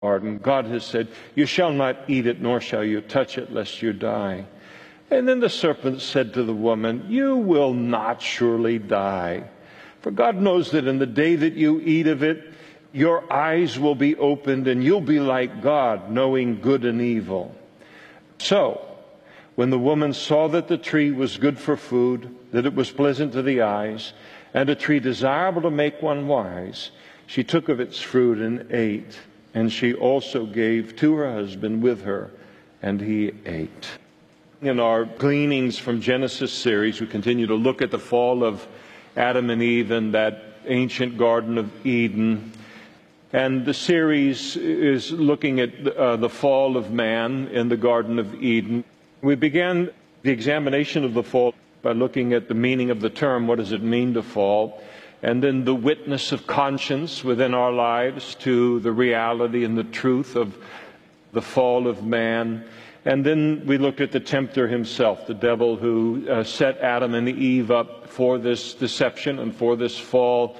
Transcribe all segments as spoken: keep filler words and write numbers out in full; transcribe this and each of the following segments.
garden. God has said, you shall not eat it, nor shall you touch it, lest you die. And then the serpent said to the woman, you will not surely die. For God knows that in the day that you eat of it, your eyes will be opened, and you'll be like God, knowing good and evil. So, when the woman saw that the tree was good for food, that it was pleasant to the eyes, and a tree desirable to make one wise, she took of its fruit and ate. And she also gave to her husband with her, and he ate. In our Gleanings from Genesis series, we continue to look at the fall of Adam and Eve in that ancient Garden of Eden. And the series is looking at uh, the fall of man in the Garden of Eden. We began the examination of the fall by looking at the meaning of the term, what does it mean to fall? And then the witness of conscience within our lives to the reality and the truth of the fall of man. And then we looked at the tempter himself, the devil who uh, set Adam and Eve up for this deception and for this fall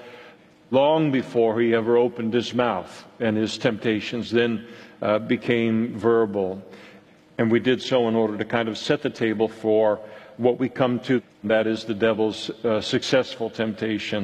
long before he ever opened his mouth. And his temptations then uh, became verbal. And we did so in order to kind of set the table for what we come to, that is the devil's uh, successful temptation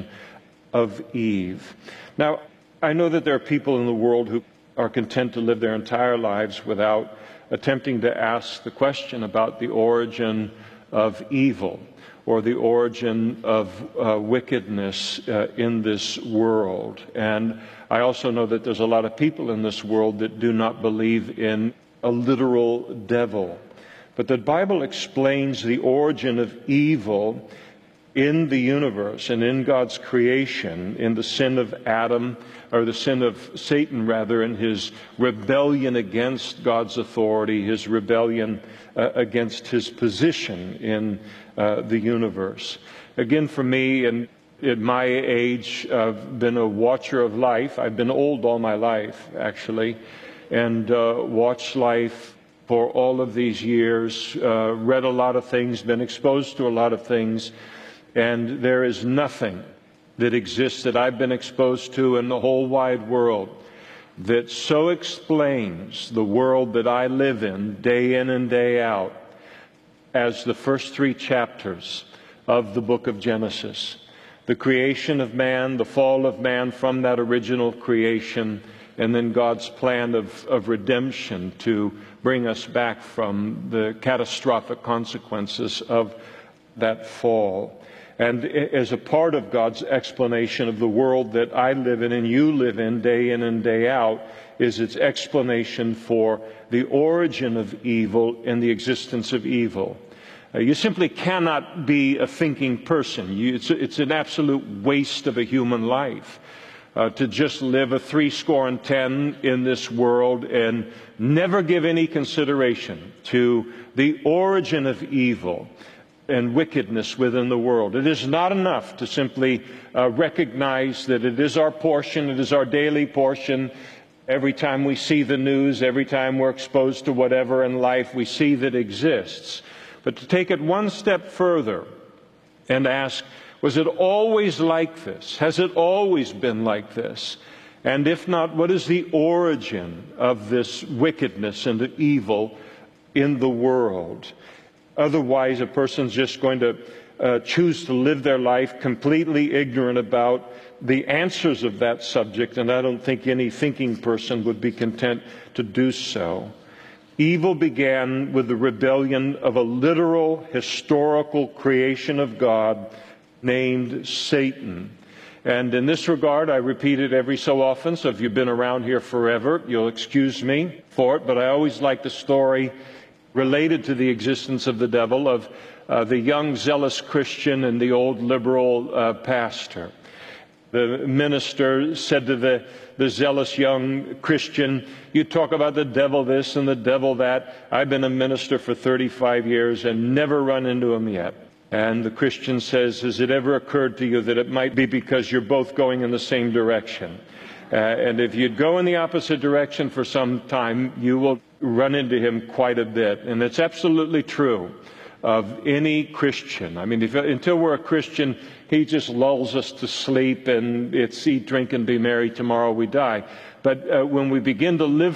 of Eve. Now, I know that there are people in the world who are content to live their entire lives without attempting to ask the question about the origin of evil or the origin of uh, wickedness uh, in this world. And I also know that there's a lot of people in this world that do not believe in a literal devil. But the Bible explains the origin of evil in the universe and in God's creation, in the sin of Adam, or the sin of Satan rather, in his rebellion against God's authority, his rebellion uh, against his position in uh, the universe. Again, for me, and at my age, I've been a watcher of life. I've been old all my life, actually, and uh, watched life for all of these years, uh, read a lot of things, been exposed to a lot of things. And there is nothing that exists that I've been exposed to in the whole wide world that so explains the world that I live in day in and day out as the first three chapters of the book of Genesis. The creation of man, the fall of man from that original creation, and then God's plan of, of redemption to bring us back from the catastrophic consequences of that fall. And as a part of God's explanation of the world that I live in and you live in day in and day out is its explanation for the origin of evil and the existence of evil. Uh, you simply cannot be a thinking person. You, it's, it's an absolute waste of a human life uh, to just live a three score and ten in this world and never give any consideration to the origin of evil and wickedness within the world. It is not enough to simply uh, recognize that it is our portion, it is our daily portion. Every time we see the news, every time we're exposed to whatever in life, we see that exists. But to take it one step further and ask, was it always like this? Has it always been like this? And if not, what is the origin of this wickedness and evil in the world? Otherwise, a person's just going to uh, choose to live their life completely ignorant about the answers of that subject, and I don't think any thinking person would be content to do so. Evil began with the rebellion of a literal, historical creation of God named Satan. And in this regard, I repeat it every so often, so if you've been around here forever, you'll excuse me for it, but I always like the story related to the existence of the devil, of uh, the young zealous Christian and the old liberal uh, pastor. The minister said to the, the zealous young Christian, you talk about the devil this and the devil that. I've been a minister for thirty-five years and never run into him yet. And the Christian says, has it ever occurred to you that it might be because you're both going in the same direction? Uh, and if you'd go in the opposite direction for some time, you will run into him quite a bit. And it's absolutely true of any Christian. I mean, if, until we're a Christian, he just lulls us to sleep and it's eat, drink, and be merry, tomorrow we die. But uh, when we begin to live